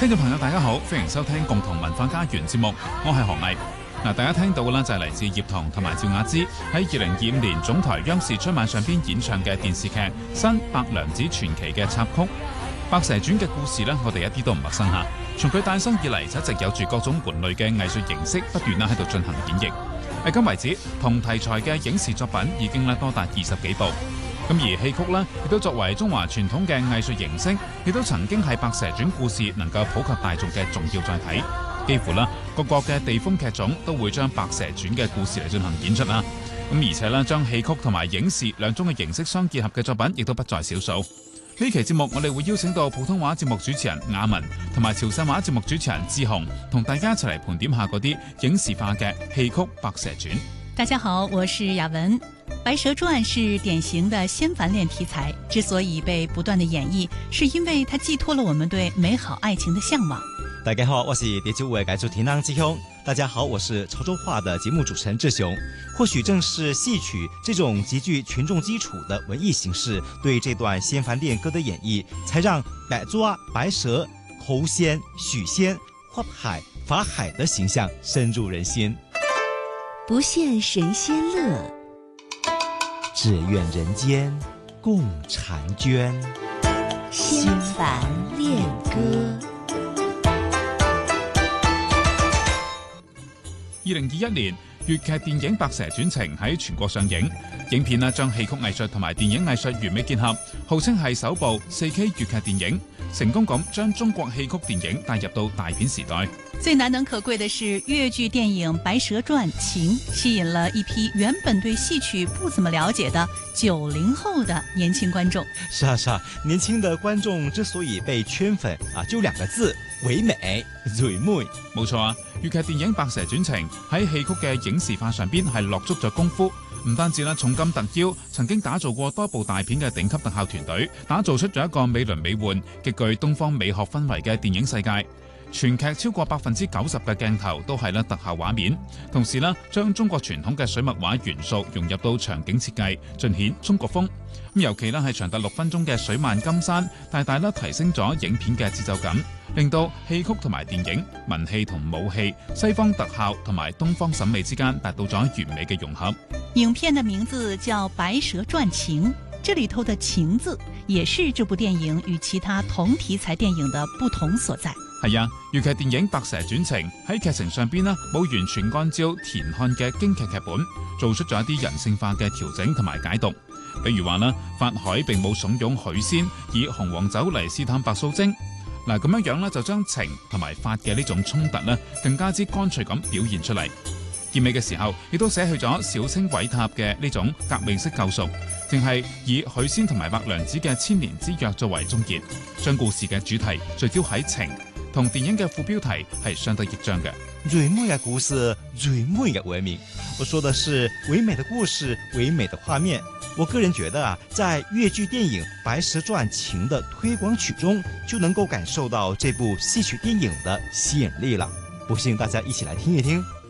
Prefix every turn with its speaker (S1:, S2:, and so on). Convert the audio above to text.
S1: 聽眾朋友大家好，歡迎收聽共同文化家園節目，我係何毅。大家聽到嘅就係嚟自葉童同埋趙雅芝喺2025年總台央視春晚上邊演唱嘅電視劇《新白娘子傳奇》嘅插曲《白蛇傳》嘅故事呢，我哋一啲都唔陌生吓。從佢誕生以嚟，就一直有住各種門類嘅藝術形式不斷喺度進行演繹。至今為止，同題材嘅影視作品已經多達20幾部。咁而戲曲呢，亦都作為中華傳統嘅藝術形式，亦都曾經係《白蛇傳》故事能夠普及大眾嘅重要載體。幾乎各國嘅地方劇種都會將《白蛇傳》嘅故事嚟進行演出啦。咁而且將戲曲同埋影視兩種嘅形式相結合嘅作品，亦都不在少數。呢期節目我哋會邀請到普通話節目主持人雅文同埋潮汕話節目主持人志雄，同大家一齊嚟盤點下嗰啲影視化嘅戲曲《白蛇傳》。
S2: 大家好，我是雅文。《白蛇傳》是典型的仙凡戀題材，之所以被不斷的演繹，是因為它寄託了我們對美好愛情的向往。
S3: 大家好，我是蝶州會改組田郎志雄。大家好，我是潮州話的節目主持人志雄。或許正是戲曲這種極具群眾基礎的文藝形式，對這段仙凡戀歌的演繹，才讓白抓、白蛇、猴仙、許仙、花海、法海的形象深入人心。
S4: 不羨神仙樂，
S3: 只願人間共嬋娟。
S4: 仙凡戀歌。
S1: 2021年，粵劇電影《白蛇傳情》喺全國上映。影片將戲曲藝術同埋電影藝術完美結合，號稱係首部 4K 粵劇電影，成功咁將中國戲曲電影帶入到大片時代。
S2: 最難能可貴的是，粵劇電影《白蛇傳情》吸引了一批原本對戲曲不怎麼了解的90後的年輕觀眾。
S3: 是啊，年輕的觀眾之所以被圈粉就2個字：唯美、最美。
S1: 冇錯啊，粵劇電影《白蛇傳情》喺戲曲嘅影視化上邊係落足咗功夫。唔單止重金特邀曾經打造過多部大片嘅頂級特效團隊，打造出咗一個美輪美奐、極具東方美學氛圍嘅電影世界。全劇超過90%嘅鏡頭都係特效畫面，同時將中國傳統嘅水墨畫元素融入到場景設計，盡顯中國風。尤其係長達6分鐘嘅水漫金山，大大提升咗影片嘅節奏感，令到戲曲同埋電影、文戲同武戲、西方特效同埋東方審美之間達到咗完美嘅融合。
S2: 影片的名字叫《白蛇傳情》，這裏頭的情字也是這部電影與其他同題材電影的不同所在。
S1: 係啊，粵劇電影《白蛇傳情》喺劇情上邊冇完全按照田漢嘅京劇劇本，做出咗一啲人性化嘅調整同埋解讀。比如話法海並冇慫恿許仙以紅黃酒嚟試探白素貞，咁樣就將情同埋法嘅呢種衝突更加之乾脆咁表現出嚟。結尾嘅時候，亦都捨去咗小清韋塔嘅呢種革命式救贖，淨係以許仙同埋白娘子嘅千年之約作為終結，將故事嘅主題聚焦喺情，同電影嘅副標題係相得益彰嘅。
S3: 最美嘅故事，最美嘅文明。我說的是唯美的故事，唯美的畫面。我個人覺得在粵劇電影《白蛇傳情》的推廣曲中，就能夠感受到這部戲曲電影的吸引力了。不信大家一起來聽一聽。